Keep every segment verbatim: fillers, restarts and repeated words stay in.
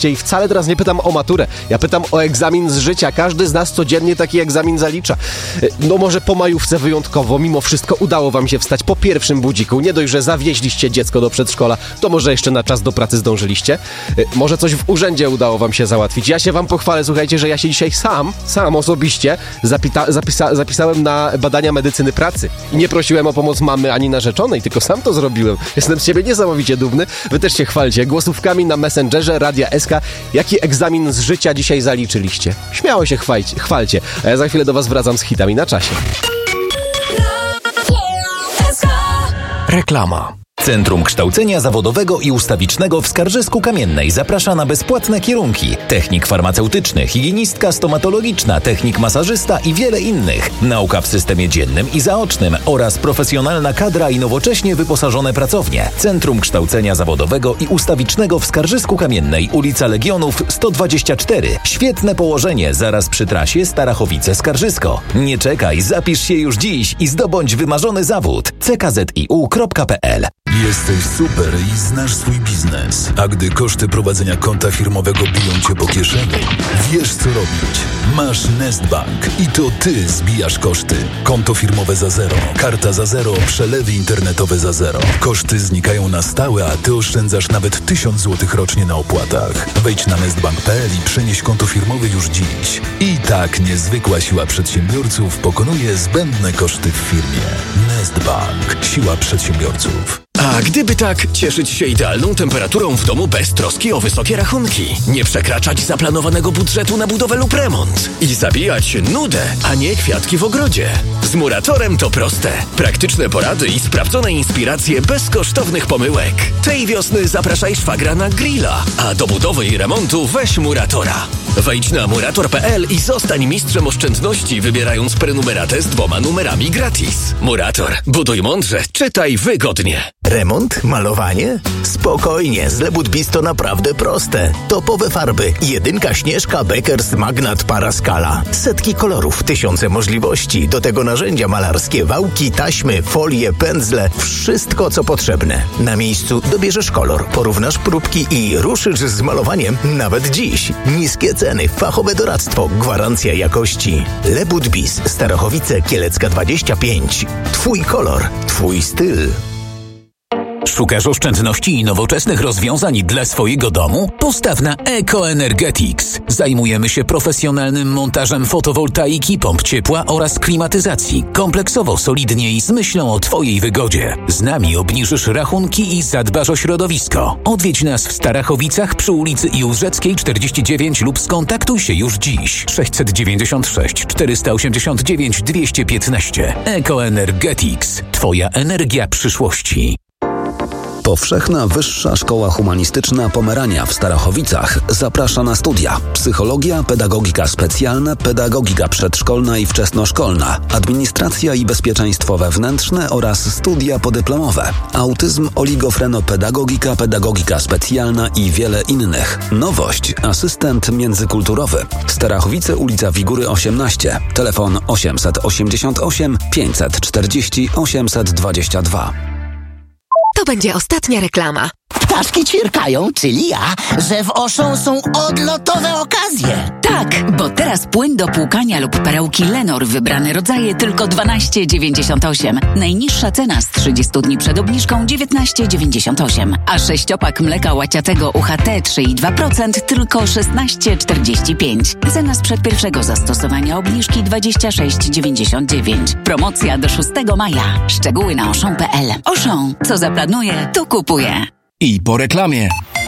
zdaliście i wcale teraz nie pytam o maturę. Ja pytam o egzamin z życia. Każdy z nas codziennie taki egzamin zalicza. No może po majówce wyjątkowo, mimo wszystko udało wam się wstać po pierwszym budziku. Nie dość, że zawieźliście dziecko do przedszkola, to może jeszcze na czas do pracy zdążyliście. Może coś w urzędzie udało wam się załatwić. Ja się wam pochwalę, słuchajcie, że ja się dzisiaj sam, sam osobiście zapita- zapisa- zapisałem na badania medycyny pracy. I nie prosiłem o pomoc mamy ani narzeczonej, tylko sam to zrobiłem. Jestem z siebie niesamowicie dumny. Wy też się chwalcie. Głosówkami na Messengerze Radia S K. Jaki egzamin z życia dzisiaj zaliczyliście? Śmiało się chwalcie, chwalcie. A ja za chwilę do was wracam z hitami na czasie. Reklama. Centrum Kształcenia Zawodowego i Ustawicznego w Skarżysku-Kamiennej zaprasza na bezpłatne kierunki: technik farmaceutyczny, higienistka stomatologiczna, technik masażysta i wiele innych. Nauka w systemie dziennym i zaocznym oraz profesjonalna kadra i nowocześnie wyposażone pracownie. Centrum Kształcenia Zawodowego i Ustawicznego w Skarżysku-Kamiennej, ulica Legionów sto dwadzieścia cztery. Świetne położenie zaraz przy trasie Starachowice-Skarżysko. Nie czekaj, zapisz się już dziś i zdobądź wymarzony zawód. c k z i u kropka p l. Jesteś super i znasz swój biznes, a gdy koszty prowadzenia konta firmowego biją cię po kieszeni, wiesz co robić. Masz Nestbank i to ty zbijasz koszty. Konto firmowe za zero, karta za zero, przelewy internetowe za zero. Koszty znikają na stałe, a ty oszczędzasz nawet tysiąc złotych rocznie na opłatach. Wejdź na nestbank kropka p l i przenieś konto firmowe już dziś. I tak niezwykła siła przedsiębiorców pokonuje zbędne koszty w firmie. Nestbank. Siła przedsiębiorców. A gdyby tak, cieszyć się idealną temperaturą w domu bez troski o wysokie rachunki, nie przekraczać zaplanowanego budżetu na budowę lub remont i zabijać nudę, a nie kwiatki w ogrodzie. Z Muratorem to proste. Praktyczne porady i sprawdzone inspiracje bez kosztownych pomyłek. Tej wiosny zapraszaj szwagra na grilla, a do budowy i remontu weź Muratora. Wejdź na murator kropka p l i zostań mistrzem oszczędności, wybierając prenumeratę z dwoma numerami gratis. Murator. Buduj mądrze, czytaj wygodnie. Remont? Malowanie? Spokojnie, z Lebudbis to naprawdę proste. Topowe farby, jedynka Śnieżka, Beckers, Magnat, Paraskala. Setki kolorów, tysiące możliwości. Do tego narzędzia malarskie, wałki, taśmy, folie, pędzle. Wszystko, co potrzebne. Na miejscu dobierzesz kolor, porównasz próbki i ruszysz z malowaniem nawet dziś. Niskie ceny, fachowe doradztwo, gwarancja jakości. Lebudbis, Starachowice, Kielecka dwadzieścia pięć. Twój kolor, twój styl. Szukasz oszczędności i nowoczesnych rozwiązań dla swojego domu? Postaw na EcoEnergetics. Zajmujemy się profesjonalnym montażem fotowoltaiki, pomp ciepła oraz klimatyzacji. Kompleksowo, solidnie i z myślą o Twojej wygodzie. Z nami obniżysz rachunki i zadbasz o środowisko. Odwiedź nas w Starachowicach przy ulicy Józefskiej czterdzieści dziewięć lub skontaktuj się już dziś. sześćset dziewięćdziesiąt sześć czterysta osiemdziesiąt dziewięć dwieście piętnaście. EcoEnergetics. Twoja energia przyszłości. Powszechna Wyższa Szkoła Humanistyczna Pomerania w Starachowicach zaprasza na studia: psychologia, pedagogika specjalna, pedagogika przedszkolna i wczesnoszkolna, administracja i bezpieczeństwo wewnętrzne oraz studia podyplomowe, autyzm, oligofrenopedagogika, pedagogika specjalna i wiele innych. Nowość: asystent międzykulturowy. Starachowice, ulica Wigury osiemnaście, telefon osiemset osiemdziesiąt osiem pięćset czterdzieści osiemset dwadzieścia dwa. To będzie ostatnia reklama. Ptaszki ćwierkają, czyli ja, że w Auchan są odlotowe okazje. Tak, bo teraz płyn do płukania lub perełki Lenor wybrane rodzaje tylko dwanaście dziewięćdziesiąt osiem. Najniższa cena z trzydziestu dni przed obniżką dziewiętnaście dziewięćdziesiąt osiem. A sześciopak mleka łaciatego U H T trzy i dwa procent tylko szesnaście czterdzieści pięć. Cena sprzed pierwszego zastosowania obniżki dwadzieścia sześć dziewięćdziesiąt dziewięć. Promocja do szóstego maja. Szczegóły na auchan kropka p l. Auchan. Co zaplanuje, to kupuje. I po reklamie.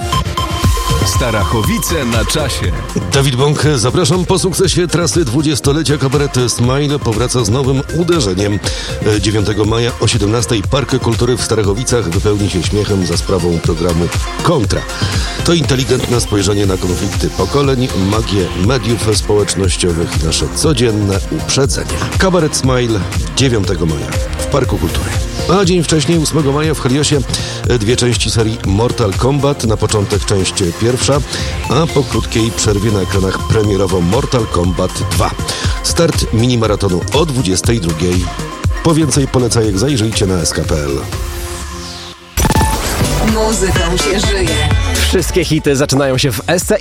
Starachowice na czasie. Dawid Bąk, zapraszam. Po sukcesie trasy dwudziestolecia kabaret Smile powraca z nowym uderzeniem. dziewiątego maja o siedemnastej Park Kultury w Starachowicach wypełni się śmiechem za sprawą programu Kontra. To inteligentne spojrzenie na konflikty pokoleń, magię mediów społecznościowych i nasze codzienne uprzedzenia. Kabaret Smile dziewiątego maja w Parku Kultury. A dzień wcześniej, ósmego maja w Heliosie, dwie części serii Mortal Kombat. Na początek część pierwsza, a po krótkiej przerwie na ekranach premierowo Mortal Kombat dwa. Start mini-maratonu o dwudziestej drugiej. Po więcej polecajek zajrzyjcie na s k kropka p l. Muzyką się żyje. Wszystkie hity zaczynają się w S C